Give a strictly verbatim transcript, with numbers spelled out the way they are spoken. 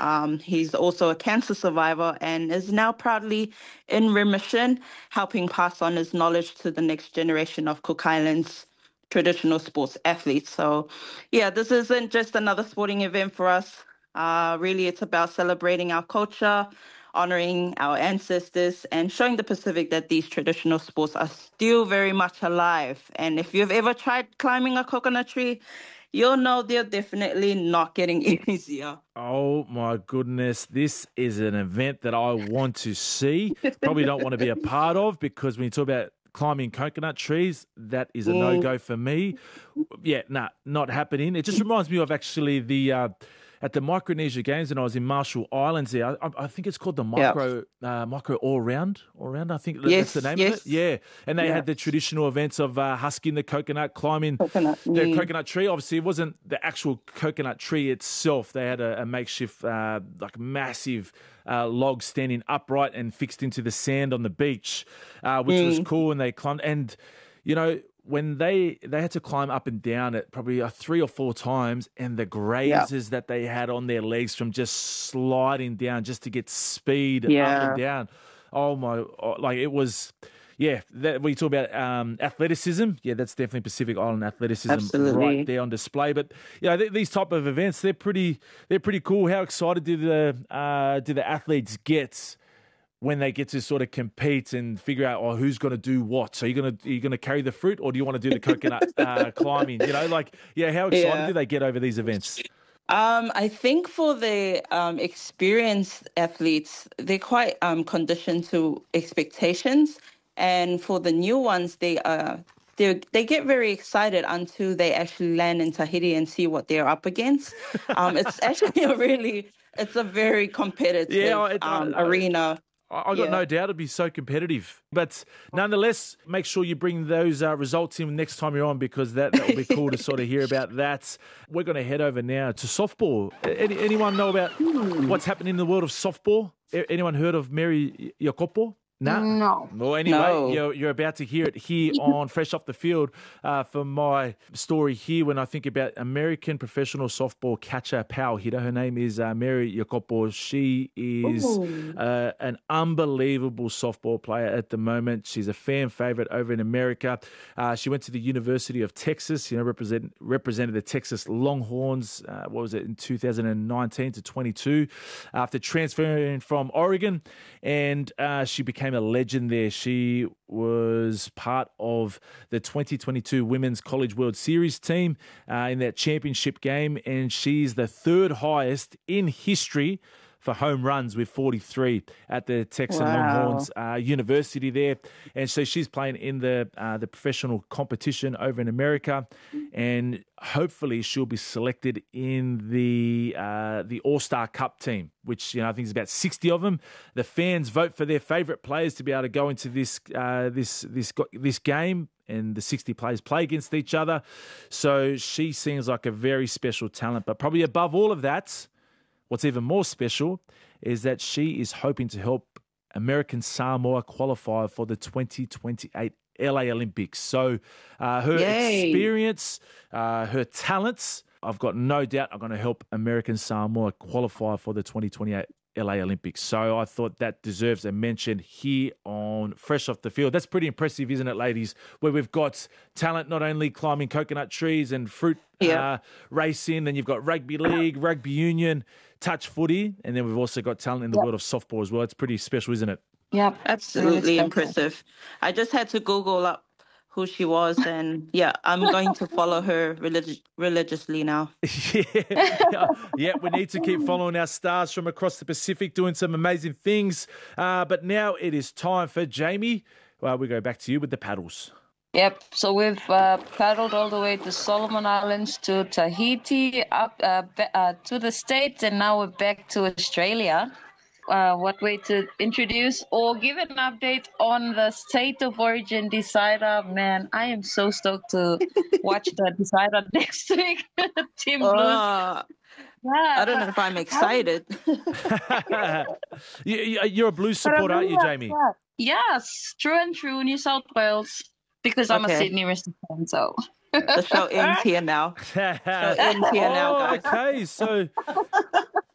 Um, he's also a cancer survivor and is now proudly in remission, helping pass on his knowledge to the next generation of Cook Islands traditional sports athletes. So, yeah, this isn't just another sporting event for us. Uh, really, it's about celebrating our culture, honoring our ancestors, and showing the Pacific that these traditional sports are still very much alive. And if you've ever tried climbing a coconut tree, you'll know they're definitely not getting easier. Oh, my goodness. This is an event that I want to see. Probably don't want to be a part of, because when you talk about climbing coconut trees, that is a Mm, no-go for me. Yeah, nah, not happening. It just reminds me of actually the uh, at the Micronesia Games when I was in Marshall Islands there. I, I think it's called the yeah. Micro uh, Micro All Round. All Round, I think that's the Yes, name of it. yes. Yeah, and they Yeah. had the traditional events of uh, husking the coconut, climbing Coconut. the Mm, coconut tree. Obviously, it wasn't the actual coconut tree itself. They had a, a makeshift, uh, like massive uh, log standing upright and fixed into the sand on the beach, uh, which was mm, cool. And they climbed, and you know, when they they had to climb up and down it probably uh, three or four times, and the yeah. grazes that they had on their legs from just sliding down just to get speed up and Yeah. down. Oh my! oh, Like it was. Yeah, that, when you talk about um, athleticism, yeah, that's definitely Pacific Island athleticism right Absolutely. there on display. But you know, th- these type of events, they're pretty, they're pretty cool. How excited do the uh, do the athletes get when they get to sort of compete and figure out, oh, who's going to do what? So you're going to you're going to carry the fruit, or do you want to do the coconut uh, climbing? You know, like yeah, how excited Yeah. do they get over these events? Um, I think for the um, experienced athletes, they're quite um, conditioned to expectations, and for the new ones, they uh, they they get very excited until they actually land in Tahiti and see what they're up against. Um, it's actually a really, it's a very Yeah, competitive I, um, I, arena. I I got Yeah. no doubt it'd be so competitive. But nonetheless, make sure you bring those uh, results in next time you're on, because that, that will be cool to sort of hear about that. We're going to head over now to softball. A- Any, anyone know about Hmm. what's happening in the world of softball? A- Anyone heard of Mary Jacopo? Nah. No. Well, anyway, No. you're, you're about to hear it here on Fresh Off the Field uh, for my story here when I think about American professional softball catcher, power hitter. Her name is uh, Mary Jacopo. She is Ooh. uh, an unbelievable softball player at the moment. She's a fan favorite over in America. Uh, she went to the University of Texas, you know, represent, represented the Texas Longhorns, uh, what was it, in two thousand nineteen to twenty-two, after transferring from Oregon, and uh, she became a legend there. She was part of the twenty twenty-two Women's College World Series team uh, in that championship game, and she's the third highest in history for home runs with forty-three at the Texan Wow. Longhorns uh, University there. And so she's playing in the uh, the professional competition over in America, and hopefully she'll be selected in the uh, the All-Star Cup team, which you know I think is about sixty of them. The fans vote for their favourite players to be able to go into this uh, this this this game, and the sixty players play against each other. So she seems like a very special talent. But probably above all of that, what's even more special is that she is hoping to help American Samoa qualify for the twenty twenty-eight L A Olympics. So uh, her Yay. experience, uh, her talents, I've got no doubt are going to help American Samoa qualify for the twenty twenty-eight L A Olympics. So I thought that deserves a mention here on Fresh Off the Field. That's pretty impressive, isn't it, ladies? Where we've got talent not only climbing coconut trees and fruit Yeah. uh, racing, then you've got rugby league, rugby union, touch footy, and then we've also got talent in the Yep. world of softball as well. It's pretty special, isn't it? Yep. Really Absolutely special. impressive. I just had to Google up who she was, and yeah, I'm going to follow her religi- religiously now. yeah, yeah, we need to keep following our stars from across the Pacific doing some amazing things. Uh, but now it is time for Jamie. Well, we go back to you with the paddles. Yep. So we've uh, paddled all the way to Solomon Islands, to Tahiti, up uh, ba- uh, to the States, and now we're back to Australia. Uh, what way to introduce or give an update on the State of Origin decider? Man, I am so stoked to watch the decider next week. Team Blues. Uh, I don't know Yeah, if I'm how, excited. you, you- you're a Blues but I'm supporter, aren't really you, Jamie? upset. Yes, true and true, New South Wales. Because I'm a Okay, Sydney Roosters fan, so. the show ends here now. Show ends here now, oh, guys. okay. So